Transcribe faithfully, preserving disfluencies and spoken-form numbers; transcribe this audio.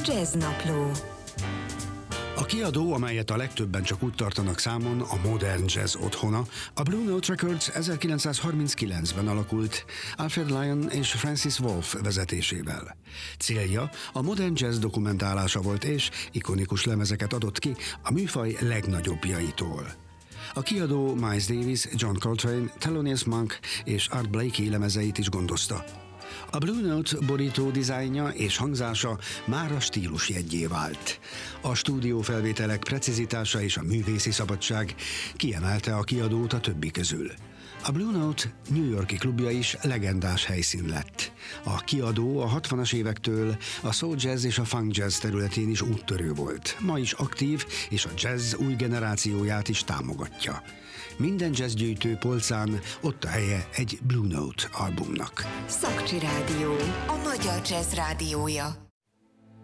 Jazz Napló. A kiadó, amelyet a legtöbben csak úgy tartanak számon, a modern jazz otthona, a Blue Note Records ezerkilencszázharminckilencben alakult Alfred Lion és Francis Wolff vezetésével. Célja a modern jazz dokumentálása volt, és ikonikus lemezeket adott ki a műfaj legnagyobbjaitól. A kiadó Miles Davis, John Coltrane, Thelonious Monk és Art Blakey lemezeit is gondozta. A Blue Note borító dizájnja és hangzása már a stílus jeggyé vált. A stúdiófelvételek precizitása és a művészi szabadság kiemelte a kiadót a többi közül. A Blue Note New York-i klubja is legendás helyszín lett. A kiadó a hatvanas évektől a soul jazz és a funk jazz területén is úttörő volt. Ma is aktív, és a jazz új generációját is támogatja. Minden jazzgyűjtő polcán ott a helye egy Blue Note albumnak. Szakcsi Rádió, a magyar jazz rádiója.